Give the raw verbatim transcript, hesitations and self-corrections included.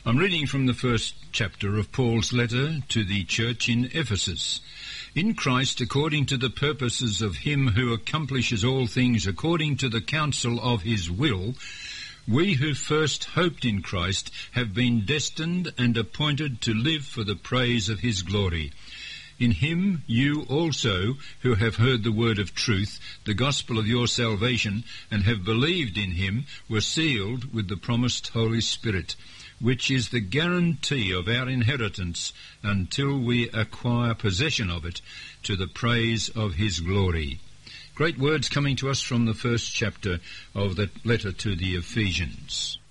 I'm reading from the first chapter of Paul's letter to the church in Ephesus. In Christ, according to the purposes of him who accomplishes all things according to the counsel of his will, we who first hoped in Christ have been destined and appointed to live for the praise of his glory. In him you also, who have heard the word of truth, the gospel of your salvation, and have believed in him, were sealed with the promised Holy Spirit, which is the guarantee of our inheritance until we acquire possession of it, to the praise of his glory. Great words coming to us from the first chapter of the letter to the Ephesians.